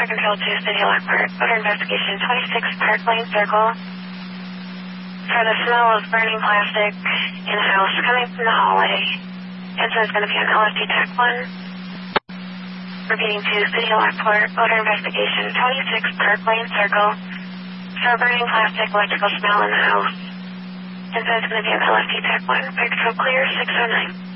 Car Control to City Lockport. Odor investigation 26 Park Lane Circle. For the smell of burning plastic in the house coming from the hallway. Incident's going to be on LFD Tech 1. Repeating to City Lockport. Odor investigation 26 Park Lane Circle. For burning plastic electrical smell in the house. Incident's going to be on LFD Tech 1. Fire Control clear 609.